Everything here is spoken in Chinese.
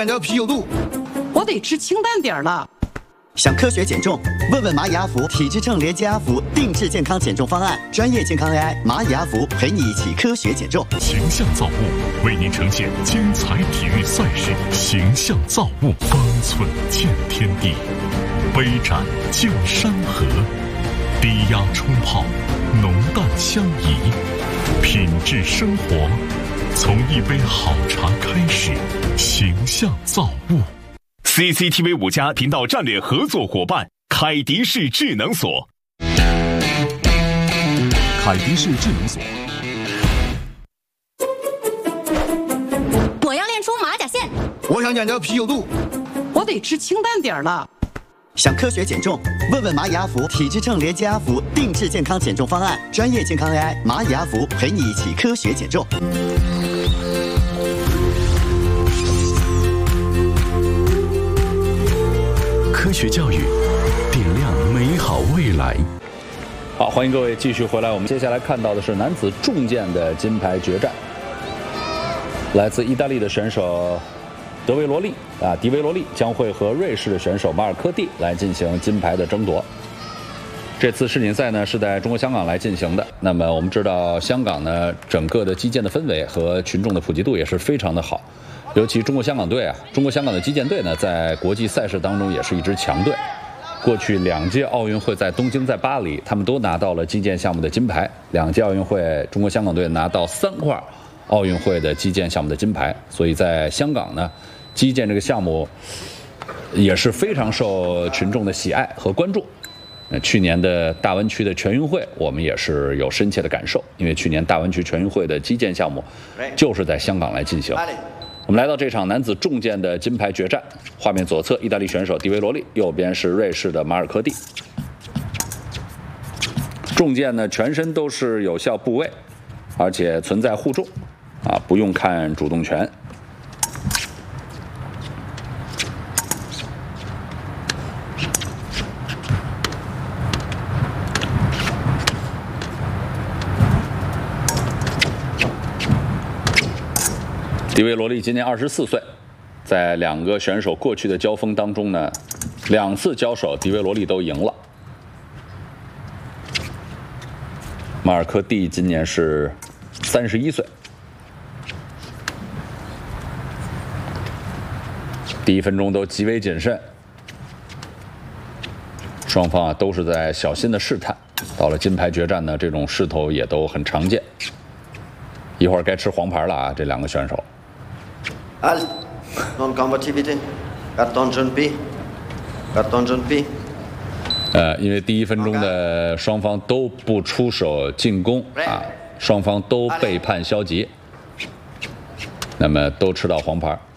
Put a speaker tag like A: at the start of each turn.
A: 眼角啤酒肚，
B: 我得吃清淡点了。
C: 想科学减重？问问蚂蚁阿福体质秤连接阿福定制健康减重方案，专业健康 AI 蚂蚁阿福陪你一起科学减重。
D: 形象造物为您呈现精彩体育赛事，形象造物方寸见天地，杯盏见山河，低压冲泡，浓淡相宜，品质生活从一杯好茶开始。形象造物。CCTV 5家频道战略合作伙伴凯迪士智能锁。凯迪士智能锁。
E: 我要练出马甲线。
A: 我想眼角啤酒肚，
B: 我得吃清淡点了。
C: 想科学减重？问问蚂蚁阿福体质秤连接阿福定制健康减重方案，专业健康 AI 蚂蚁阿福陪你一起科学减重。
D: 科学教育，点亮美好未来。
F: 好，欢迎各位继续回来。我们接下来看到的是男子重剑的金牌决战，来自意大利的选手迪维罗利将会和瑞士的选手马尔科蒂来进行金牌的争夺。这次世锦赛呢是在中国香港来进行的。那么我们知道，香港呢整个的击剑的氛围和群众的普及度也是非常的好。尤其中国香港队啊，中国香港的击剑队呢，在国际赛事当中也是一支强队。过去2届奥运会在东京、在巴黎，他们都拿到了击剑项目的金牌。2届奥运会，中国香港队拿到3块奥运会的击剑项目的金牌。所以在香港呢，击剑这个项目也是非常受群众的喜爱和关注。去年的大湾区的全运会，我们也是有深切的感受，因为去年大湾区全运会的击剑项目就是在香港来进行。我们来到这场男子重剑的金牌决战，画面左侧意大利选手迪维罗利，右边是瑞士的马尔科蒂。重剑呢，全身都是有效部位，而且存在互重，不用看主动权。迪维罗利今年24岁，在2个选手过去的交锋当中呢，2次交手迪维罗利都赢了。马尔科蒂今年是31岁，第1分钟都极为谨慎，双方都是在小心的试探。到了金牌决战呢，这种势头也都很常见。一会儿该吃黄牌了这2个选手。
G: Non combativity, carton jaune P, carton jaune P。
F: 因为第1分钟的双方都不出手进攻双方都被判消极，那么都吃到黄牌。